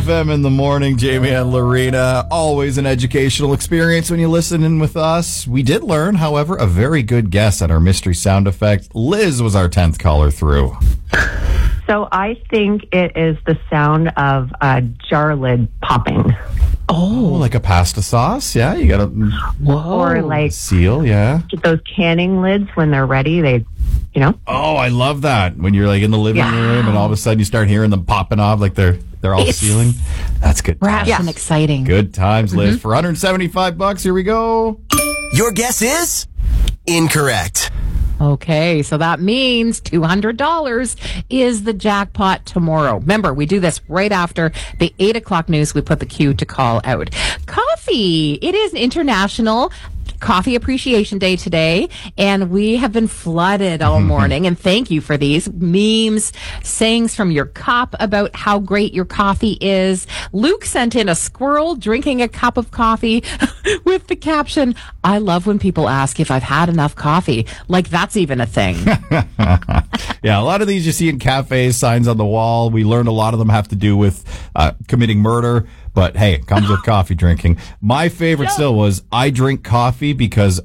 FM in the morning, Jamie and Lorena. Always an educational experience when you listen in with us. We did learn, however, a very good guess at our mystery sound effect. Liz was our 10th caller through. So I think it is the sound of a jar lid popping. Oh, like a pasta sauce? Yeah, you got to... Or like... seal, yeah. Those canning lids, when they're ready, they... You know? Oh, I love that. When you're like in the living room and all of a sudden you start hearing them popping off like they're all sealing. That's good. Brash and exciting. Good times, Liz. For $175, here we go. Your guess is incorrect. Okay, so that means $200 is the jackpot tomorrow. Remember, we do this right after the 8 o'clock news. We put the cue to call out. Coffee. It is International Coffee Appreciation Day today, and we have been flooded all morning. And thank you for these memes, sayings from your cup about how great your coffee is. Luke sent in a squirrel drinking a cup of coffee with the caption, "I love when people ask if I've had enough coffee." Like that's even a thing. Yeah, a lot of these you see in cafes, signs on the wall. We learned a lot of them have to do with committing murder. But hey, it comes with coffee drinking. My favorite still was, I drink coffee because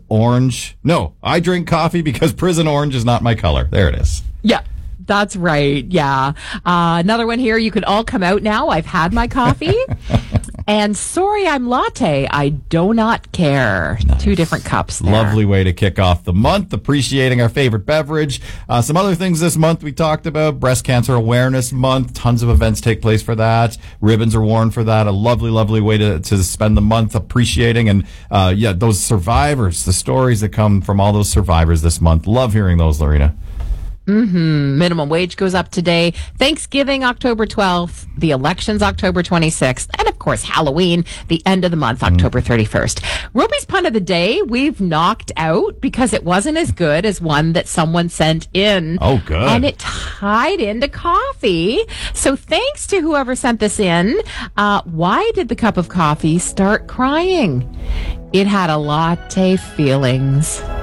I drink coffee because prison orange is not my color. There it is. Yeah. That's right. Yeah. Another one here. You can all come out now. I've had my coffee. And sorry, I'm latte. I do not care. Nice. 2 different cups there. Lovely way to kick off the month, appreciating our favorite beverage. Some other things this month we talked about. Breast Cancer Awareness Month. Tons of events take place for that. Ribbons are worn for that. A lovely, lovely way to spend the month appreciating. And those survivors, the stories that come from all those survivors this month. Love hearing those, Lorena. Minimum wage goes up today. Thanksgiving, October 12th. The election's October 26th. And, of course, Halloween, the end of the month, October 31st. Roby's pun of the day, we've knocked out because it wasn't as good as one that someone sent in. Oh, good. And it tied into coffee. So thanks to whoever sent this in. Why did the cup of coffee start crying? It had a latte feelings.